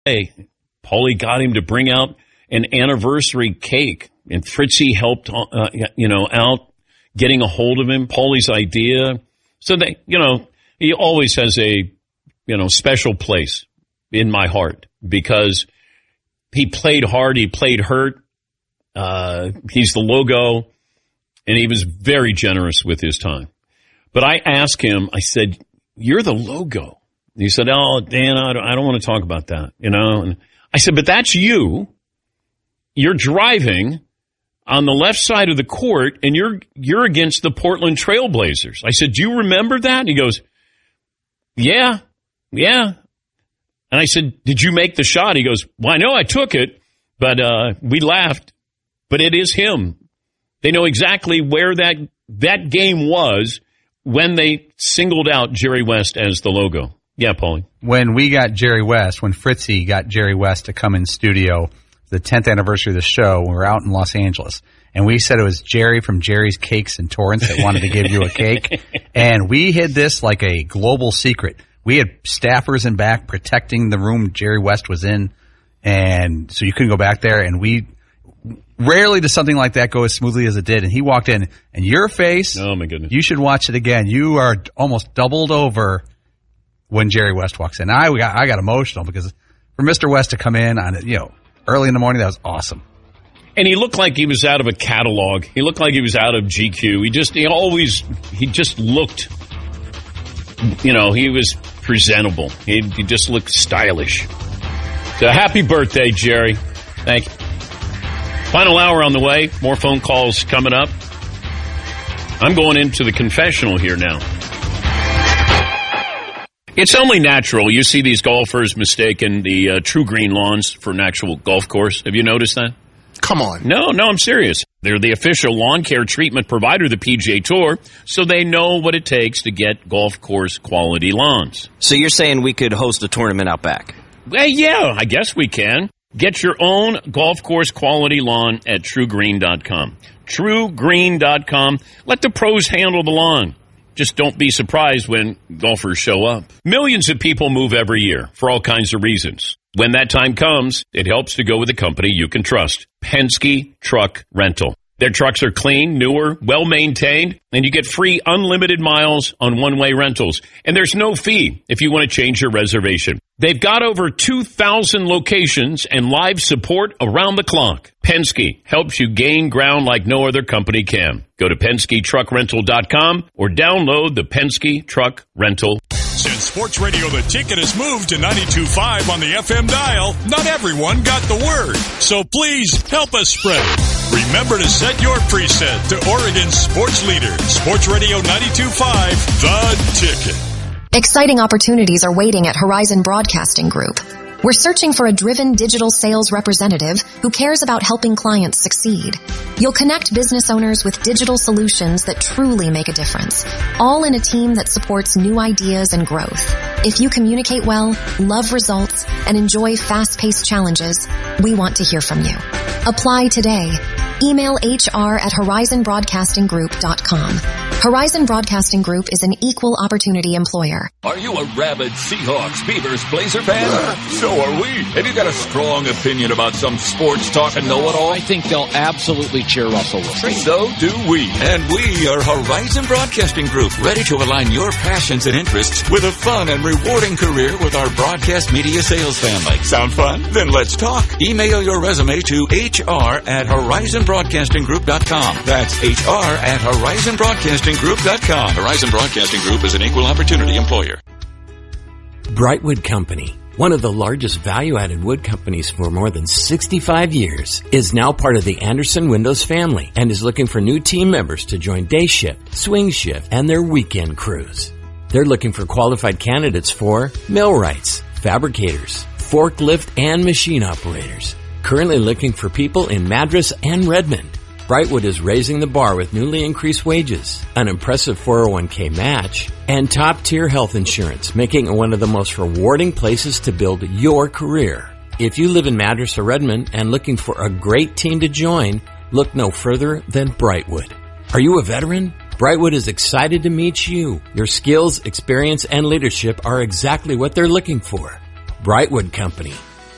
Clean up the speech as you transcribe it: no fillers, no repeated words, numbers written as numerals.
Hey, Paulie got him to bring out an anniversary cake, and Fritzy helped, out getting a hold of him. Paulie's idea. So he always has a, special place in my heart because he played hard. He played hurt. He's the logo, and he was very generous with his time. But I asked him, I said, "You're the logo." He said, "Oh, Dan, I don't want to talk about that, And I said, "But that's you. You're driving on the left side of the court, and you're against the Portland Trail Blazers." I said, "Do you remember that?" And he goes, Yeah. And I said, "Did you make the shot?" He goes, "Well, I know I took it, but we laughed. But it is him. They know exactly where that game was when they singled out Jerry West as the logo." Yeah, Paulie. When we got Jerry West, when Fritzy got Jerry West to come in studio, the 10th anniversary of the show, we were out in Los Angeles, and we said it was Jerry from Jerry's Cakes in Torrance that wanted to give you a cake. And we hid this like a global secret. We had staffers in back protecting the room Jerry West was in, and so you couldn't go back there. And rarely does something like that go as smoothly as it did. And he walked in, and your face, oh my goodness, you should watch it again. You are almost doubled over when Jerry West walks in. I got emotional because for Mr. West to come in on early in the morning, that was awesome. And he looked like he was out of a catalog. He looked like he was out of GQ. He just looked, he was presentable. He just looked stylish. So happy birthday, Jerry. Thank you. Final hour on the way. More phone calls coming up. I'm going into the confessional here now. It's only natural. You see these golfers mistaking the True Green lawns for an actual golf course. Have you noticed that? Come on. No, I'm serious. They're the official lawn care treatment provider of the PGA Tour, so they know what it takes to get golf course quality lawns. So you're saying we could host a tournament out back? Well, yeah, I guess we can. Get your own golf course quality lawn at TrueGreen.com. TrueGreen.com. Let the pros handle the lawn. Just don't be surprised when golfers show up. Millions of people move every year for all kinds of reasons. When that time comes, it helps to go with a company you can trust. Penske Truck Rental. Their trucks are clean, newer, well-maintained, and you get free unlimited miles on one-way rentals. And there's no fee if you want to change your reservation. They've got over 2,000 locations and live support around the clock. Penske helps you gain ground like no other company can. Go to PenskeTruckRental.com or download the Penske Truck Rental. Since Sports Radio The Ticket has moved to 92.5 on the FM dial, not everyone got the word. So please help us spread it. Remember to set your preset to Oregon's sports leader, Sports Radio 92.5, The Ticket. Exciting opportunities are waiting at Horizon Broadcasting Group. We're searching for a driven digital sales representative who cares about helping clients succeed. You'll connect business owners with digital solutions that truly make a difference, all in a team that supports new ideas and growth. If you communicate well, love results, and enjoy fast-paced challenges, we want to hear from you. Apply today. Email HR@horizonbroadcastinggroup.com. Horizon Broadcasting Group is an equal opportunity employer. Are you a rabid Seahawks, Beavers, Blazer fan? So are we. Have you got a strong opinion about some sports talk and know-it-all? I think they'll absolutely cheer Russell Wilson. So do we. And we are Horizon Broadcasting Group, ready to align your passions and interests with a fun and rewarding career with our broadcast media sales family. Sound fun? Then let's talk. Email your resume to HR@HorizonBroadcastingGroup.com. That's HR@HorizonBroadcastingGroup.com. Horizon Broadcasting Group is an equal opportunity employer. Brightwood Company, one of the largest value-added wood companies for more than 65 years, is now part of the Anderson Windows family and is looking for new team members to join day shift, swing shift, and their weekend crews. They're looking for qualified candidates for millwrights, fabricators, forklift, and machine operators. Currently looking for people in Madras and Redmond. Brightwood is raising the bar with newly increased wages, an impressive 401k match, and top-tier health insurance, making it one of the most rewarding places to build your career. If you live in Madras or Redmond and looking for a great team to join, look no further than Brightwood. Are you a veteran? Brightwood is excited to meet you. Your skills, experience, and leadership are exactly what they're looking for. Brightwood Company,